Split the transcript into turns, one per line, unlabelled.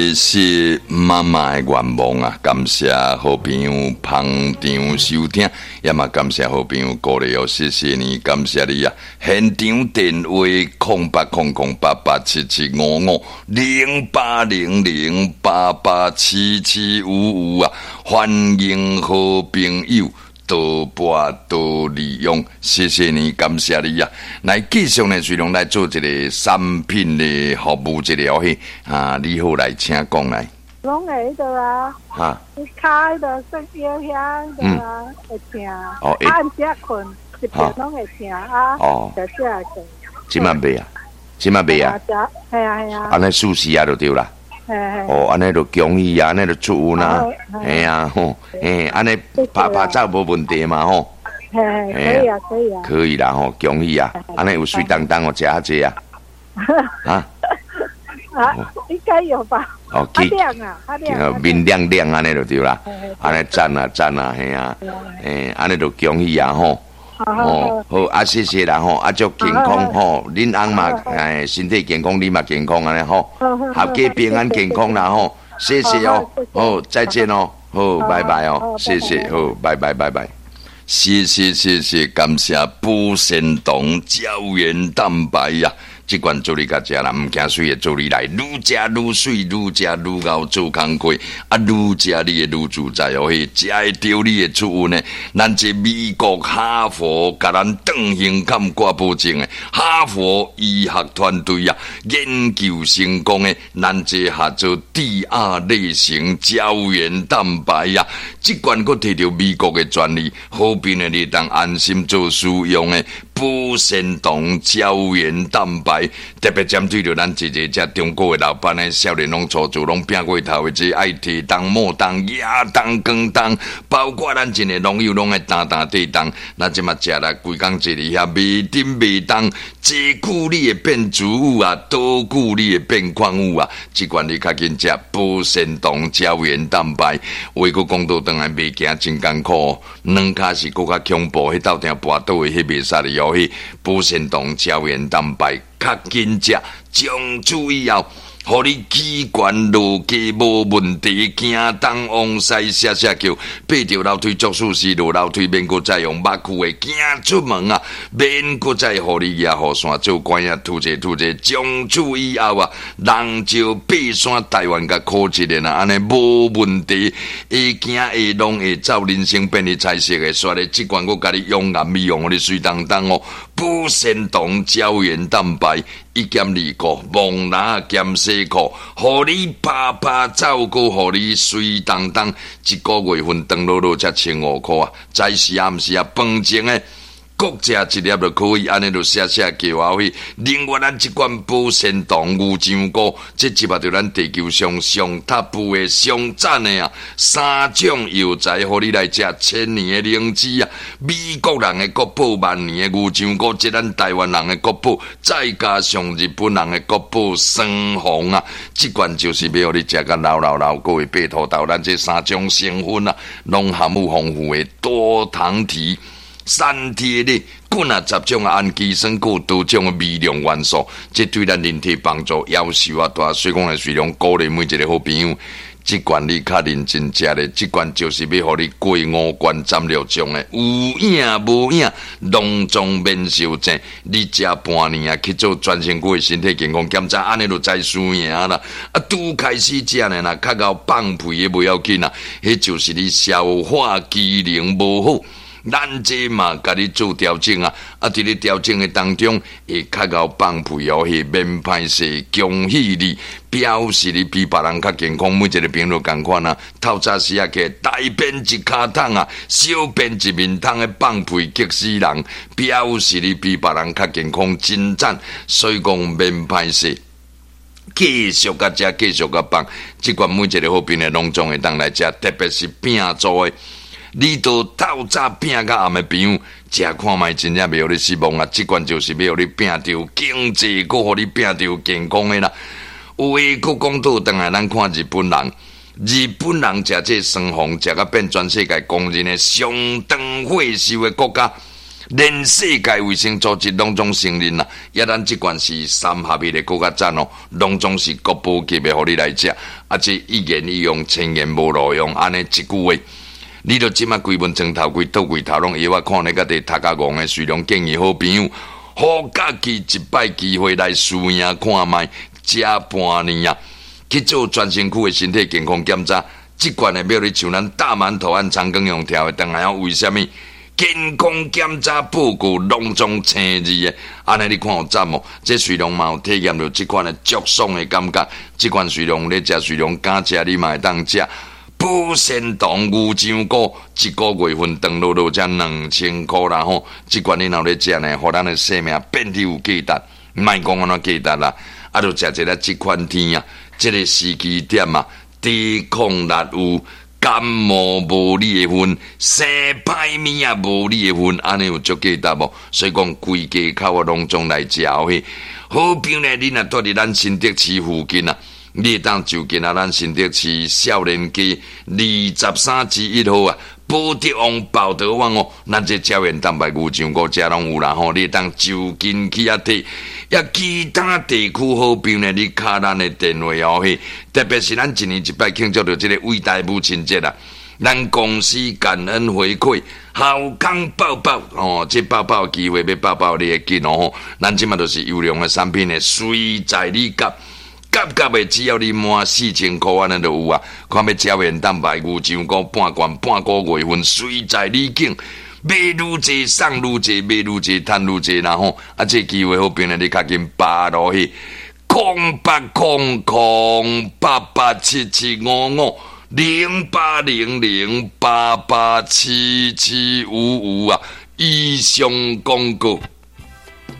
是妈妈的愿望啊！感谢好朋友捧场收听，也嘛感谢好朋友鼓励哦，谢谢你，感谢你啊！现场电话0800887755啊，欢迎好朋友。多播多利用，谢谢你，感谢你啊！来继续呢，随龙来做一个产品的服务这个游戏啊，你好来，请讲来。
拢会的啊，
哈，
你开的声音响的啊，会听。
哦，
按下困，一边拢会听啊。
哦，
就这样子。
今晚未啊？今晚未啊？
系啊系啊。
安尼舒适啊就对啦。哦，安尼就恭喜啊，安尼就出运啦，嘿啊吼，嘿，安尼拍照无问题嘛吼，
可以啊，可以啊，
可以啦吼，恭喜啊，安尼有水当当哦，食下济啊，啊，
应该有吧？
哦，
亮啊，亮，
面亮亮安尼就对啦，安尼赞啊赞啊，嘿啊，嘿，安尼就恭喜啊吼。哦，好啊，谢谢啦吼，啊，祝健康吼，恁翁嘛，身体健康，你嘛健康安尼吼，合家平安健康啦吼，谢谢哦，好，再见哦，好，拜拜哦，谢谢，好，拜拜拜拜，谢谢，感谢补肾糖胶原蛋白呀。这款做你甲食啦，唔惊水的做你来，愈食愈水，愈食愈熬做工课，啊，愈食你会愈自在哦，嘿，食会着你的出运呢。咱这美国哈佛甲咱邓行坎挂保证的哈佛医学团队啊，研究成功的，咱这下做第二类型胶原蛋白呀，这款佫摕到美国的专利，好便的你当安心做使用的补肾糖胶原蛋白。特别针对着咱一个只中国的老板呢，少年拢初做拢拼过头的，这爱提当、末当、亚当、光当，包括咱一个农友拢会单地当，咱即马食来规工一日遐袂顶袂当，这久你会变植物啊，多久你会变矿物啊？这款你较紧食补肾糖胶原蛋白，话佫讲到当然袂惊真艰苦，软卡是佫较恐怖，迄斗阵跋倒的迄袂杀的游戏，补肾糖胶原蛋白。较紧食，将注意后，互你器官落架无问题，行东往西下叫，爬着楼梯作数时落楼梯免搁再用肉躯的行出门啊，免搁再互你野雨伞做关啊，突者，将注意后啊，人就爬山台湾甲考一个啦，安尼无问题，会行会弄会走，人生变你彩色的，煞咧即款我甲你用眼美容，我哋水当当哦，补肾糖胶原蛋白。1.2蒙拿减洗裤，互你拍照顾，互你水当当，一个月份当落才1500块啊！早时啊，毋是啊，饭前诶。各食一粒就可以，安尼就写叫后去。另外，咱即款补肾糖牛樟菇，这一嘛就咱地球上上 top 的上赞的啊！3种药材，互你来食1000年的灵芝啊！美国人的国宝，10000年的牛樟菇，这咱台湾人的国宝，再加上日本人的国宝双红啊！即款就是要互你食甲老，各位拜托到咱这3种成分啊，拢含有丰富的多糖体。三铁的滚啊，10种氨基酸，有多种的微量元素，这对咱人体帮助要求啊大。所以讲的水量鼓励每一个好朋友，这罐你较认真食的，这罐就是要互你过5关36种的，有影无影，拢总免受症。你食半年啊，去做全身骨的身体健康检查，安尼就知输赢啦。啊，拄开始食呢，若较到放屁的不要紧啊，迄就是你消化机能无好。咱这嘛，甲你做调整啊！啊，伫你调整的当中，会较到放屁哦，是免歹势，恭喜你，表示你比别人较健康。每一个朋友共款啊，透早时啊，起大便一骹桶啊，小便一面桶的放屁激死人，表示你比别人较健康，真赞。所以讲免歹势。继续甲食，继续甲放，即款每一个好朋友拢总会当来食，特别是饼做的。你都透早拼甲暗的朋友食看卖，真正袂互你失望啊！即款就是要互你拼着经济，搁互你拼着健康的啦。有诶，搁讲到当来咱看日本人，日本人食这双红，食甲变全世界公认的上长火烧的国家。 连世界卫生组织拢总承认啦，也咱即款是三合一的更较赞哦，拢总是国宝级的，互你来食，这一言一用，千言无路用，安尼一句话。你著即马规门床头规倒规头拢药啊，看你个伫头壳戆的，随龙建议好朋友，好家己一摆机会来试验看卖，食半年啊，去做全身躯的身体健康检查。即款的庙里像咱大馒头按长庚用条的，当然为什么健康检查报告拢总青字的？安尼你看有赞无？这随龙嘛有体验到即款的足爽的感觉。即款随龙咧食随龙敢食，你嘛会当食。保鲜堂牛樟菇一个月份长落落才2000块啦吼！即款你若咧食呢，互咱的生命变得有价值，莫讲安怎价值啦，啊，就食一个即款天啊，即个时机点啊。抵抗力有，感冒无你的份，生歹面啊无你的份，安尼有足价值无？所以讲规家口啊拢总来食去。好比呢，你若住伫咱新德市附近啊，你会当就近啊，咱新德市少年街23之1号啊。保德王、报德王哦，咱这胶原蛋白牛樟菇食拢有啦吼，你当就近去啊摕。也其他地区好比呢，你卡咱的电话哦嘿，特别是咱一年一摆庆祝着这个伟大母亲节啊，咱公司感恩回馈，校工抱抱哦，这抱抱机会要抱抱你的紧哦，咱即马都是优良的产品的，随在你夹。夹的只要你满4000块安尼就有啊！看要胶原蛋白牛樟菇半罐半个月份，随在你境，买愈济送愈济，买愈济赚愈济然后啊，这机会好变咧，你较紧扒落去，08008877550800887755啊！以上广告。